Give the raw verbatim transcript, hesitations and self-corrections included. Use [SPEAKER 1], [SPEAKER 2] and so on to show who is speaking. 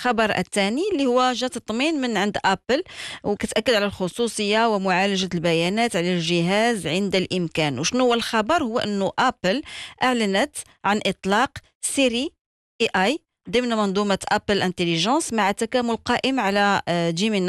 [SPEAKER 1] الخبر الثاني اللي هو جاء تطمين من عند أبل وكتأكد على الخصوصية ومعالجة البيانات على الجهاز عند الإمكان. وشنو هو الخبر؟ هو أنه أبل أعلنت عن إطلاق سيري اي اي ضمن منظومة أبل انتليجنس مع تكامل قائم على جيميناي